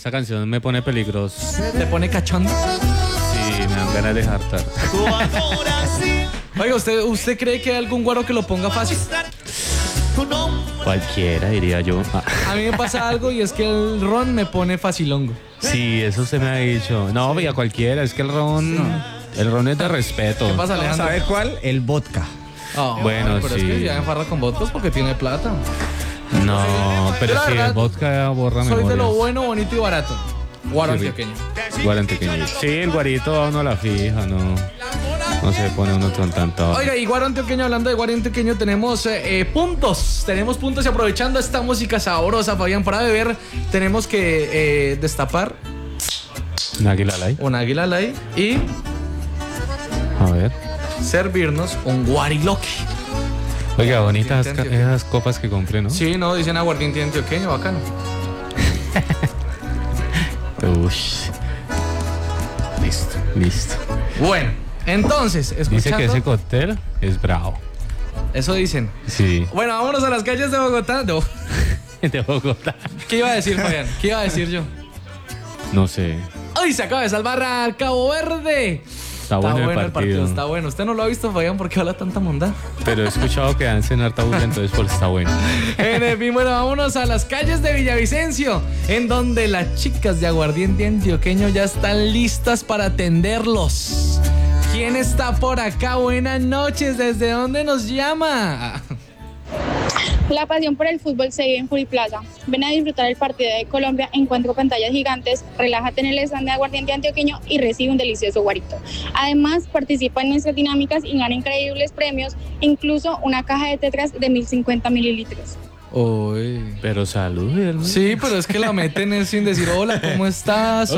esta canción me pone peligroso. ¿Te pone cachondo? Sí, me dan ganas de jartar. Oiga, ¿usted cree que hay algún guaro que lo ponga fácil? Cualquiera, diría yo. A mí me pasa algo y es que el ron me pone facilongo. Sí, eso usted me ha dicho. No, oiga, cualquiera, es que el ron es de respeto. ¿Qué pasa, Alejandro? ¿Sabe cuál? El vodka. Oh, Bueno, pero sí. es que ya enfarra con vodkas porque tiene plata. No, pero Yo la sí, verdad el vodka borra Soy memorias. de lo bueno, bonito y barato. Guaro Sí, antioqueño. Guarantequeño. Sí, el guarito a uno la fija, no se pone uno con tanta. Oiga, y guaro antioqueño, hablando de guaro antioqueño, tenemos puntos. Tenemos puntos y aprovechando esta música sabrosa, Fabián, para beber, tenemos que destapar Un águila light. un águila light y A ver. servirnos un guariloque. Oiga, bonitas Aguardiente esas copas que compré, ¿no? Sí, no, dicen aguardiente antioqueño, bacano. Ush. Listo. Bueno, entonces, escuchando... Dice que ese cóctel es bravo. Eso dicen. Sí. Bueno, vámonos a las calles de Bogotá. No. De Bogotá. ¿Qué iba a decir, Fabián? ¿Qué iba a decir yo? No sé. ¡Ay, se acaba de salvar a Cabo Verde! Está bueno el partido. Está bueno. Usted no lo ha visto, Fabián, ¿por qué habla tanta mondad? Pero he escuchado que dan cenar tabú, entonces por está bueno. En fin, bueno, vámonos a las calles de Villavicencio, en donde las chicas de aguardiente antioqueño ya están listas para atenderlos. ¿Quién está por acá? Buenas noches, ¿desde dónde nos llama? La pasión por el fútbol se vive en Furiplaza. Ven a disfrutar el partido de Colombia en 4 pantallas gigantes, relájate en el stand de aguardiente antioqueño y recibe un delicioso guarito. Además, participa en nuestras dinámicas y gana increíbles premios, incluso una caja de tetras de 1050 mililitros. Uy. Pero salud, hermano. Sí, pero es que la meten sin decir hola, ¿cómo estás?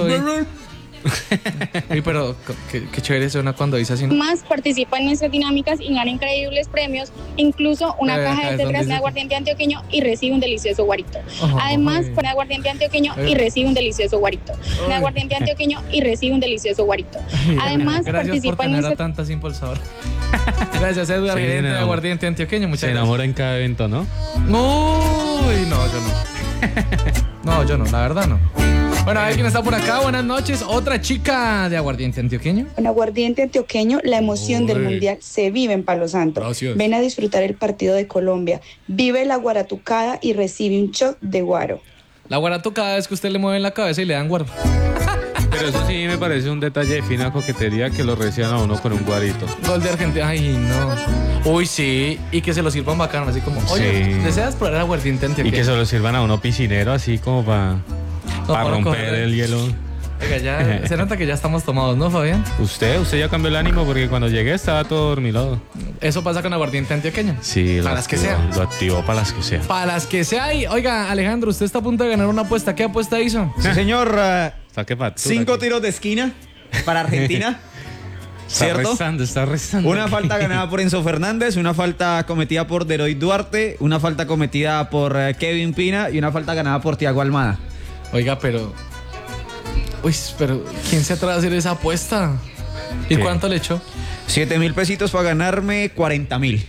Uy, pero qué chévere suena cuando dice así, ¿no? Además, participa en nuestras dinámicas y gana increíbles premios, incluso una caja de tetras de aguardiente antioqueño y recibe un delicioso guarito. Además, pone aguardiente antioqueño y recibe un delicioso guarito. De aguardiente antioqueño y recibe un delicioso guarito. Además, gracias participa por en tener a nuestras... tantas impulsadoras. Gracias, Edgar, Sí, gerente de no. aguardiente antioqueño. Muchas Se gracias. enamora en cada evento, ¿no? Uy, no, yo no. No, yo no, la verdad no. Bueno, a ver quién está por acá. Buenas noches. Otra chica de aguardiente antioqueño. Con aguardiente antioqueño, la emoción del Uy. mundial se vive en Palo Santo. Gracias. Ven a disfrutar el partido de Colombia. Vive la guaratucada y recibe un shot de guaro. La guarato cada vez que usted le mueve la cabeza y le dan guaro. Pero eso sí me parece un detalle de fina coquetería que lo reciban a uno con un guarito. Gol de Argentina. Ay, no. Uy, sí. Y que se lo sirvan bacano, así como, oye, Sí. ¿deseas probar el aguardiente Y antioqueño? que se lo sirvan a uno piscinero así como para para romper correr. el hielo. Oiga, ya se nota que ya estamos tomados, ¿no, Fabián? Usted ya cambió el ánimo porque cuando llegué estaba todo dormilado. Eso pasa con aguardiente antioqueño. Sí, Para lo las que activó, sean. Lo activó para las que sean. Para las que sea. Y, oiga, Alejandro, usted está a punto de ganar una apuesta. ¿Qué apuesta hizo? Sí, señor. Saque factura. 5 aquí. tiros de esquina para Argentina. ¿Cierto? Está rezando. Una falta ganada por Enzo Fernández, una falta cometida por Deroy Duarte, una falta cometida por Kevin Pina y una falta ganada por Thiago Almada. Oiga, pero... Uy, pero ¿quién se atreve a hacer esa apuesta? ¿Y ¿Qué? cuánto le echó? 7,000 pesitos para ganarme 40,000.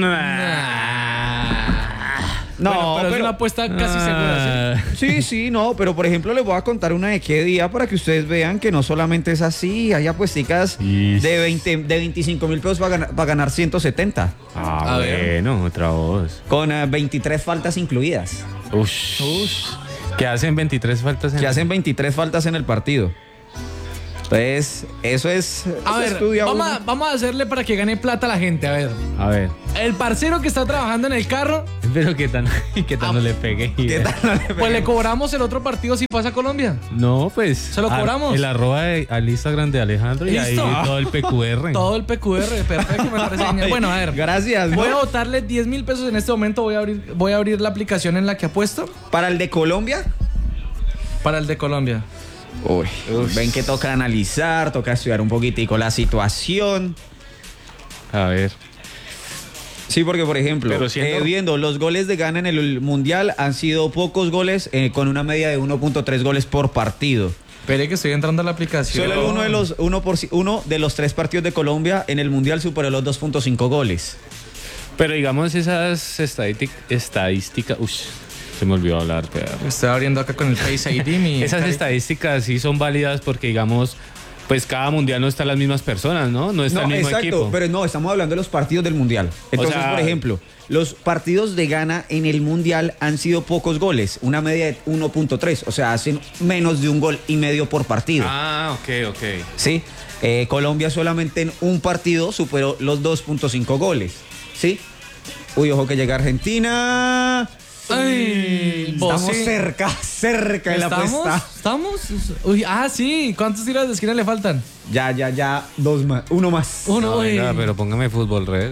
No, Bueno, pero es una apuesta casi segura, ¿sí? Sí, no, pero por ejemplo les voy a contar una de qué día para que ustedes vean que no solamente es así, hay apuesticas Y- de 25,000 pesos para ganar 170, Ah, A ver. bueno, otra voz. con 23 faltas incluidas, Ush. Que hacen 23 faltas en que hacen 23 faltas en el partido. Entonces, eso es... A eso ver, estudia vamos uno. vamos a hacerle para que gane plata la gente. A ver, A ver. el parcero que está trabajando en el carro, Pero qué tan no le pegué. ¿Qué tal? pues le cobramos el otro partido si pasa a Colombia. No, pues. ¿Se lo cobramos? El arroba al Instagram de Alejandro y ahí ¿Listo? todo el PQR. Todo el PQR, perfecto, me parece genial. Bueno, a ver. Gracias. ¿no? Voy a botarle 10,000 pesos en este momento. Voy a abrir la aplicación en la que apuesto Para el de Colombia... para el de Colombia. Uy, ven que toca analizar, toca estudiar un poquitico la situación. A ver. Sí, porque por ejemplo, Pero siendo- viendo los goles de Ghana en el Mundial han sido pocos goles con una media de 1.3 goles por partido. Espere que estoy entrando a la aplicación. Solo uno de los 3 partidos de Colombia en el Mundial superó los 2.5 goles. Pero digamos esas estadísticas. Se me olvidó hablar, pero... Estoy abriendo acá con el Face ID. Esas estadísticas sí son válidas porque, digamos, pues cada mundial no están las mismas personas, ¿no? No está el mismo exacto, equipo. pero no, estamos hablando de los partidos del mundial. Entonces, por ejemplo, los partidos de Ghana en el mundial han sido pocos goles, una media de 1.3, o sea, hacen menos de 1,5 goles por partido. Ah, ok. Sí, Colombia solamente en un partido superó los 2.5 goles, ¿sí? Uy, ojo que llega Argentina. Ay, Estamos sí. cerca de la apuesta. ¿Estamos? Uy, sí. ¿Cuántos tiros de esquina le faltan? Ya, uno más. Uno, No, uy. venga, pero póngame fútbol red.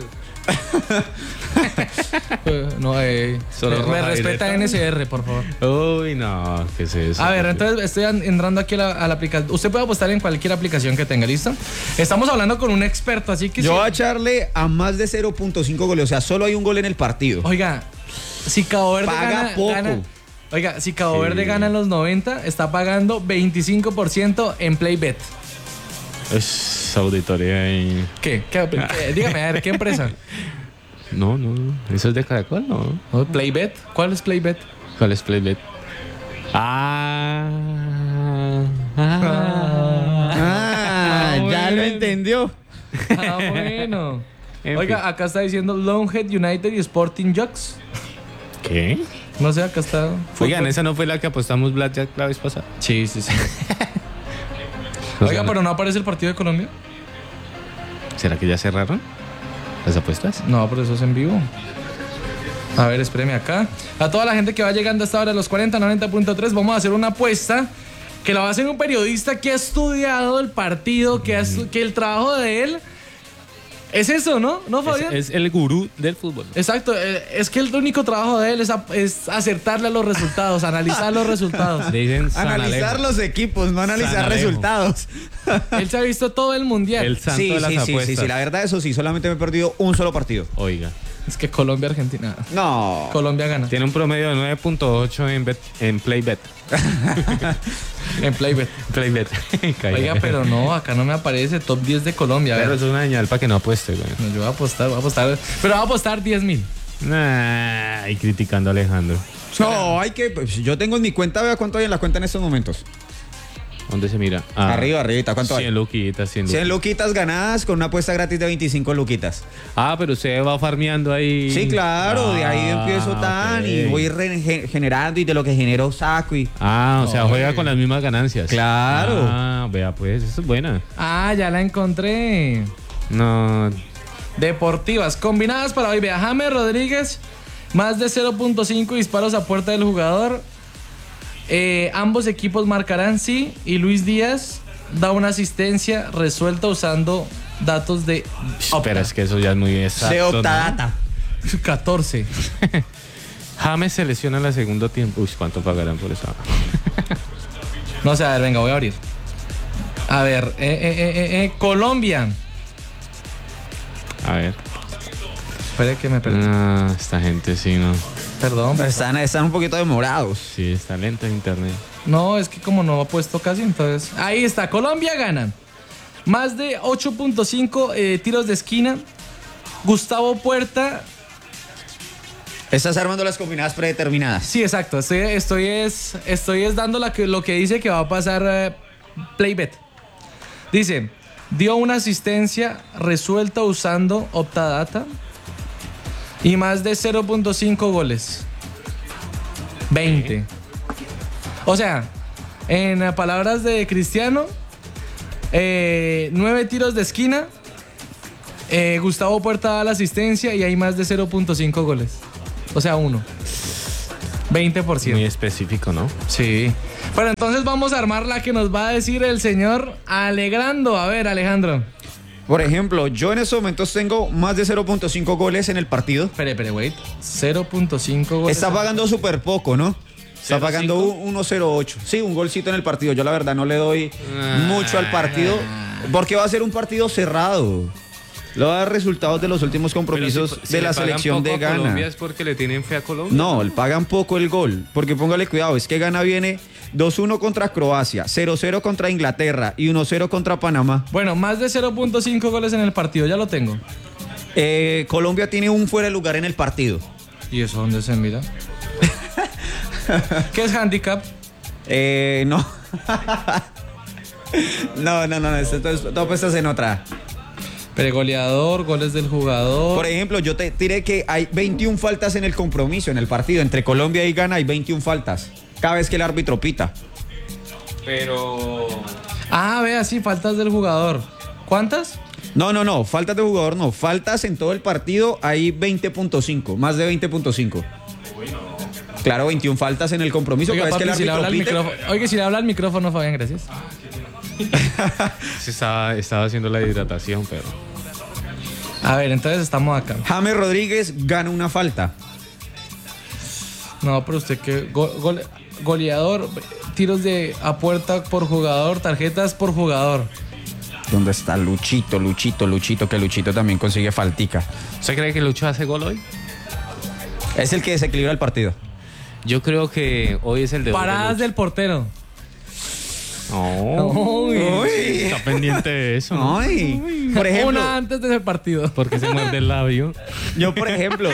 No, Solo me roja respeta directa. NSR, por favor. Uy, no, ¿qué es eso? A ver, entonces estoy entrando aquí a la aplicación. Usted puede apostar en cualquier aplicación que tenga, ¿listo? Estamos hablando con un experto, así que... Yo sí. voy a echarle a más de 0.5 goles, o sea, solo hay un gol en el partido. Oiga, si Cabo Verde Paga poco. Oiga, si Cabo Verde gana en los 90, está pagando 25% en PlayBet. Es auditoría y... ¿Qué? Dígame, a ver, ¿qué empresa? No, eso es de Caracol, ¿no? ¿No? ¿PlayBet? ¿Cuál es PlayBet? ¿Cuál es Playbet? Ya lo entendió. Ah, bueno. En Oiga, fin. acá está diciendo Longhead United y Sporting Jocks. ¿Qué? No sé, acá está. Oigan, esa no fue la que apostamos Blackjack la vez pasada. Sí. O Oiga, sea, pero no aparece el partido de Colombia. ¿Será que ya cerraron las apuestas? No, pero eso es en vivo. A ver, espéreme acá. A toda la gente que va llegando hasta ahora a los 40-90.3, vamos a hacer una apuesta que la va a hacer un periodista que ha estudiado el partido, que el trabajo de él es eso, ¿no? ¿No, Fabián? Es el gurú del fútbol. Exacto, es que el único trabajo de él es acertarle a los resultados, analizar los resultados. Le dicen Analizar los equipos, no analizar San Alejo. resultados. Él se ha visto todo el mundial. El santo Sí, de las sí, apuestas. la verdad, eso sí, solamente me he perdido un solo partido. Oiga, Es que Colombia-Argentina. No. Colombia gana. tiene un promedio de 9.8 en Playbet. En PlayBet. Playbet. Oiga, pero no, acá no me aparece top 10 de Colombia. A Pero ver, eso es una señal para que no apueste, güey. no, yo voy a apostar. Pero voy a apostar 10,000. Nah, y criticando a Alejandro. No, hay que. Pues, yo tengo en mi cuenta, vea cuánto hay en la cuenta en estos momentos. ¿Dónde se mira? Arribita, ¿cuánto 100 hay? luquitas, 100 100 luquitas. luquitas ganadas con una apuesta gratis de 25 luquitas. Ah, pero usted va farmeando ahí. Sí, claro, de ahí empiezo tan ok. y voy generando y de lo que genero saco y. Ah, o sea, Oye. juega con las mismas ganancias. Claro. Ah, vea pues, eso es buena. Ah, ya la encontré. No, Deportivas, combinadas para hoy. Vea, James Rodríguez, más de 0.5 disparos a puerta del jugador. Ambos equipos marcarán sí. Y Luis Díaz da una asistencia resuelta usando datos de pero es que eso ya es muy exacto. De ¿no? Optadata. 14. James se lesiona en el segundo tiempo. Uy, ¿cuánto pagarán por eso? No sé, a ver, venga, voy a abrir. A ver, Colombia. A ver. Espere que me perdí. Esta gente sí, no. Perdón. Están un poquito demorados. Sí, está lento el internet. No, es que como no ha puesto casi, entonces. Ahí está, Colombia gana. Más de 8.5 tiros de esquina. Gustavo Puerta. Estás armando las combinadas predeterminadas. Sí, exacto. Estoy dando lo que dice que va a pasar PlayBet. Dice, dio una asistencia resuelta usando Optadata. Y más de 0.5 goles. 20. O sea, en palabras de Cristiano, 9 tiros de esquina. Gustavo Puerta da la asistencia y hay más de 0.5 goles. O sea, 1. 20%. Muy específico, ¿no? Sí. Bueno, entonces vamos a armar la que nos va a decir el señor Alegrando. A ver, Alejandro. Por ejemplo, yo en estos momentos tengo más de 0.5 goles en el partido. Espere, wait. 0.5 goles. Está pagando súper poco, ¿no? Está 0.5. pagando 1.08. Sí, un golcito en el partido. Yo la verdad no le doy mucho al partido porque va a ser un partido cerrado. Le va a dar resultados de los últimos compromisos Pero si de le la pagan selección poco de a Ghana. Colombia es porque le tienen fe a Colombia. No, le pagan poco el gol. Porque póngale cuidado, es que Ghana viene 2-1 contra Croacia, 0-0 contra Inglaterra y 1-0 contra Panamá. Bueno, más de 0.5 goles en el partido, ya lo tengo. Colombia tiene un fuera de lugar en el partido. ¿Y eso dónde se mira? ¿Qué es handicap? No. No, esto apuestas en otra. Pregoleador, goles del jugador. Por ejemplo, yo te diré que hay 21 faltas en el compromiso, en el partido. Entre Colombia y Ghana hay 21 faltas. Cada vez que el árbitro pita. Pero... Vea, sí, faltas del jugador. ¿Cuántas? No, faltas de jugador no. Faltas en todo el partido hay 20.5, más de 20.5. Claro, 21 faltas en el compromiso. Oiga, cada vez papi, que el árbitro pite. Oiga, si le habla al micrófono, Fabián, gracias. Sí, estaba haciendo la hidratación, pero... A ver, entonces estamos acá. James Rodríguez gana una falta. No, pero usted que goleador, tiros a puerta por jugador, tarjetas por jugador. ¿Dónde está Luchito? Que Luchito también consigue faltica. ¿Usted cree que Lucho hace gol hoy? Es el que desequilibra el partido. Yo creo que hoy es el de... Paradas del portero. Uy. Está pendiente de eso, ¿no? Ay. Por ejemplo, Una antes de ese partido. Porque se muerde el labio. yo, por ejemplo...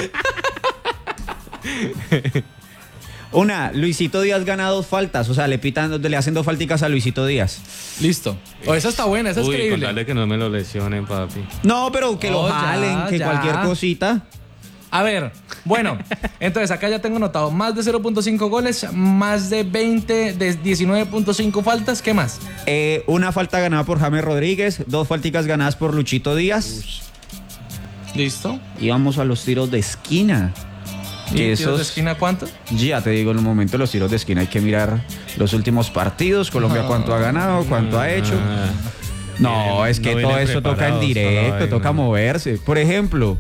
Luisito Díaz gana 2 faltas, o sea, le hacen 2 falticas a Luisito Díaz. Listo. Esa está buena, esa es creíble. Con darle que no me lo lesionen, papi. No, pero que lo jalen, que cualquier cosita. A ver, bueno, entonces acá ya tengo notado más de 0.5 goles, más de 19.5 faltas, ¿qué más? Una falta ganada por James Rodríguez, 2 falticas ganadas por Luchito Díaz. Listo. Y vamos a los tiros de esquina. ¿Y tiros de esquina cuánto? Ya te digo, en un momento los tiros de esquina hay que mirar los últimos partidos, Colombia cuánto ha ganado, cuánto ha hecho. No, es que todo eso toca en directo, toca moverse. Por ejemplo,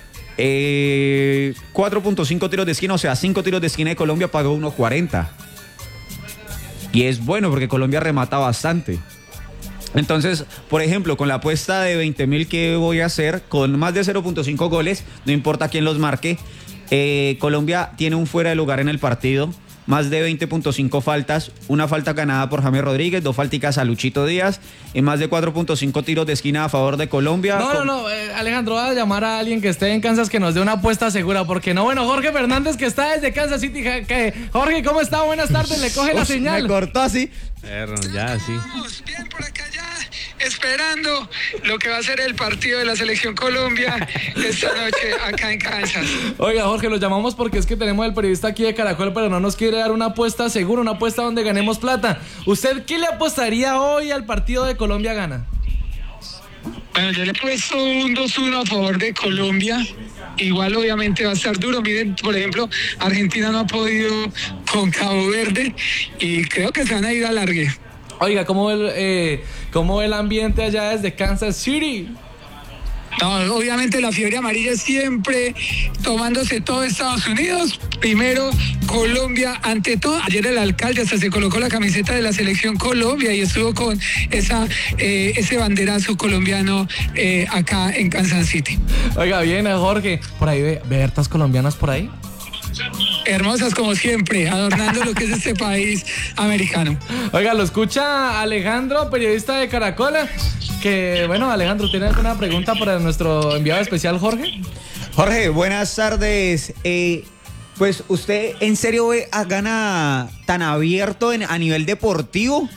4.5 tiros de esquina, o sea, 5 tiros de esquina de Colombia pagó 1.40. Y es bueno porque Colombia remata bastante. Entonces, por ejemplo, con la apuesta de 20.000 que voy a hacer, con más de 0.5 goles, no importa quién los marque, Colombia tiene un fuera de lugar en el partido, más de 20.5 faltas, una falta ganada por James Rodríguez, 2 falticas a Luchito Díaz y más de 4.5 tiros de esquina a favor de Colombia. No, Alejandro, va a llamar a alguien que esté en Kansas que nos dé una apuesta segura, porque no, bueno, Jorge Fernández que está desde Kansas City. Jorge, ¿cómo está? Buenas tardes, le coge la señal. Me cortó así. Ya, sí. Bien por acá ya, esperando lo que va a ser el partido de la Selección Colombia esta noche acá en Kansas. Oiga, Jorge, lo llamamos porque es que tenemos al periodista aquí de Caracol, pero no nos quiere dar una apuesta segura, una apuesta donde ganemos plata. ¿Usted qué le apostaría hoy al partido de Colombia-Gana? Bueno, yo le he puesto un 2-1 a favor de Colombia. Igual obviamente va a estar duro. Miren, por ejemplo, Argentina no ha podido con Cabo Verde y creo que se van a ir a largue. Oiga, ¿cómo ve el ambiente allá desde Kansas City? No, obviamente la fiebre amarilla siempre tomándose todo Estados Unidos. Primero Colombia ante todo. Ayer el alcalde hasta se colocó la camiseta de la Selección Colombia y estuvo con ese banderazo colombiano acá en Kansas City. Oiga, bien, Jorge. Por ahí ve hartas colombianas por ahí. Hermosas como siempre, adornando lo que es este país americano. Oiga, lo escucha Alejandro, periodista de Caracol. Que bueno, Alejandro, ¿tiene alguna pregunta para nuestro enviado especial, Jorge? Jorge, buenas tardes. Pues usted en serio ve a Ghana tan abierto a nivel deportivo.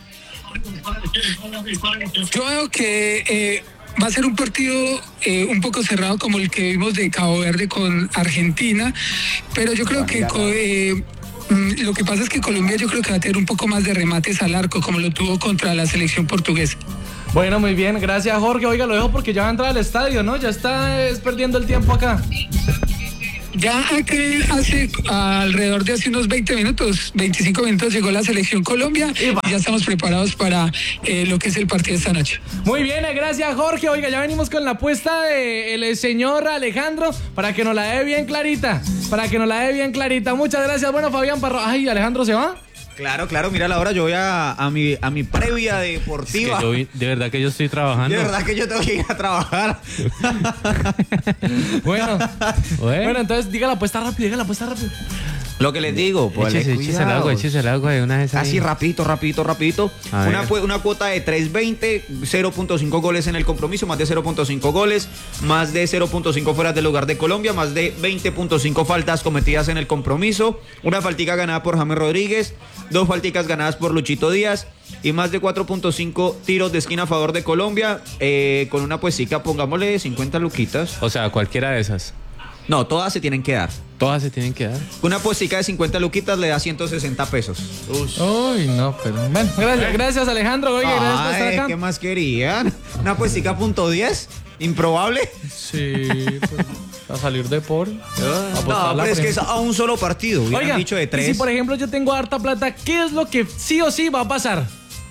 Yo veo que va a ser un partido un poco cerrado como el que vimos de Cabo Verde con Argentina, pero yo creo que lo que pasa es que Colombia yo creo que va a tener un poco más de remates al arco como lo tuvo contra la selección portuguesa. Bueno, muy bien, gracias Jorge. Oiga, lo dejo porque ya va a entrar al estadio, ¿no? Ya está perdiendo el tiempo acá. Ya aquí hace alrededor de hace unos 25 minutos llegó la selección Colombia y ya estamos preparados para lo que es el partido esta noche. Muy bien, gracias Jorge. Oiga, ya venimos con la apuesta del señor Alejandro para que nos la dé bien clarita. Muchas gracias. Bueno, Fabián Parro. Ay, Alejandro se va. Claro, mira la hora, yo voy a mi previa deportiva. Es que de verdad que yo estoy trabajando. De verdad que yo tengo que ir a trabajar. Bueno, entonces diga la apuesta rápido. Lo que les digo, pues Échese el agua de una vez ahí. Así rapidito. A ver. Una cuota de 3.20, 0.5 goles en el compromiso, más de 0.5 goles, más de 0.5 fuera del lugar de Colombia, más de 20.5 faltas cometidas en el compromiso, una faltica ganada por James Rodríguez, 2 falticas ganadas por Luchito Díaz y más de 4.5 tiros de esquina a favor de Colombia, con una puestica, pongámosle 50 luquitas. O sea, cualquiera de esas. No, todas se tienen que dar. Todas se tienen que dar. Una puestica de 50 luquitas le da 160 pesos. Uy, no, pero bueno, gracias Alejandro, oye, gracias por estar acá. ¿Qué más querían? Una puestica .10, improbable. Sí, pues, a salir de pobre. No, pero es que es a un solo partido. Hubieran Oiga, dicho de 3. y si por ejemplo yo tengo harta plata, ¿qué es lo que sí o sí va a pasar?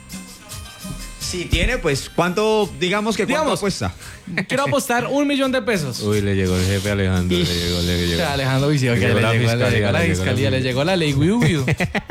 Si tiene, pues, ¿cuánto, digamos que cuánto apuesta? Quiero apostar 1 millón de pesos. Uy, le llegó el jefe Alejandro, le llegó. Alejandro Vicio, que llegó la fiscalía, le llegó la ley. Wiu.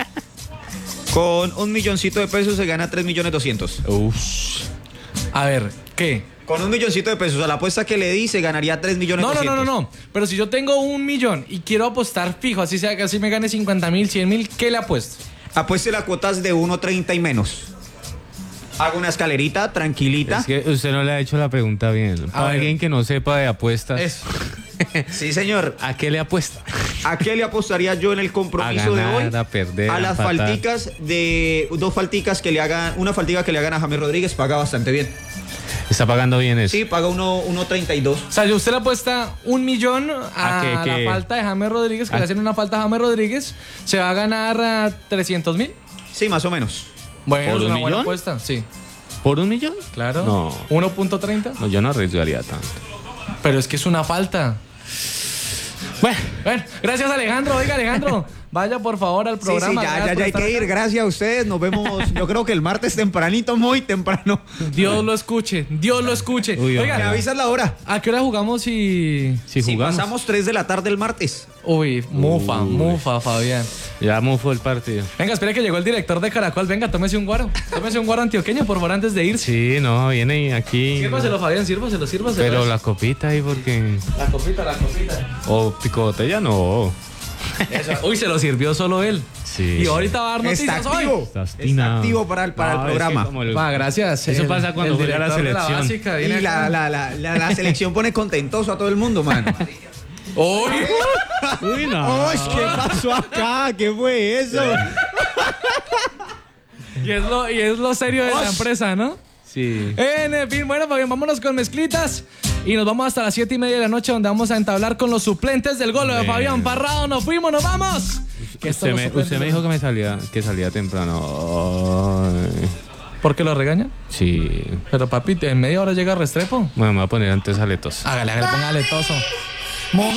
Con 1 milloncito de pesos se gana 3.200.000. Uf. A ver, ¿qué? Con 1 milloncito de pesos, a la apuesta que le di se ganaría 3.200.000. No. Pero si yo tengo 1 millón y quiero apostar fijo, así sea que así me gane 50.000, 100.000, ¿qué le apuesto? Apueste las cuotas de 1.30 y menos. Hago una escalerita tranquilita. Es que usted no le ha hecho la pregunta bien. Para alguien que no sepa de apuestas. Eso. Sí, señor. ¿A qué le apuesta? ¿A qué le apostaría yo en el compromiso a ganar, de hoy? A perder, a las empatar. falticas de 2 falticas que le hagan, una faltica que le hagan a James Rodríguez paga bastante bien. Está pagando bien eso. Sí, paga 1.32. O sea, usted le apuesta 1 millón a ¿qué? la falta de James Rodríguez, que le hacen una falta a James Rodríguez, se va a ganar 300.000. Sí, más o menos. Bueno, ¿Por es un una buena millón? apuesta, sí. ¿Por 1 millón? Claro. No. 1.30. No, yo no arriesgaría tanto. Pero es que es una falta. Bueno, gracias Alejandro. Oiga, Alejandro, vaya por favor al programa. Sí, ya Gracias por hay estar que ir. acá. Gracias a ustedes. Nos vemos, yo creo que el martes tempranito, muy temprano. Dios lo escuche, Dios lo escuche. Uy, Oiga, Me avisas la hora. ¿a qué hora jugamos y...? Si Si jugamos. pasamos 3 de la tarde el martes. Uy, mufa, Fabián. Ya mufó el partido. Venga, espere que llegó el director de Caracol. Venga, tómese un guaro. Tómese un guaro antioqueño, por favor, antes de irse. Sí, no, viene aquí. Sírvaselo, Fabián, sírvaselo. Pero la copita ahí porque... La copita. O pico botella no. Eso. Uy, se lo sirvió solo él. Sí. Y ahorita va a dar Está noticias activo. hoy. Está Está obstinado. activo para el No, es que programa. como el- Va, gracias. Eso pasa cuando el juega la director de selección. básica viene Y acá. la selección pone contentoso a todo el mundo, mano. Uy. Uy, no. ¿Qué pasó acá? ¿Qué fue eso? Y es lo serio de la empresa, ¿no? Sí. En fin, bueno, Fabián, vámonos con mezclitas. Y nos vamos hasta las 7:30 de la noche, donde vamos a entablar con los suplentes del gol de Fabián Parrado. Nos fuimos, nos vamos. Usted me dijo que salía temprano. Ay. ¿Por qué lo regaña? Sí. Pero papi, en media hora llega Restrepo. Bueno, me voy a poner antes aletos. Hágale, póngale toso.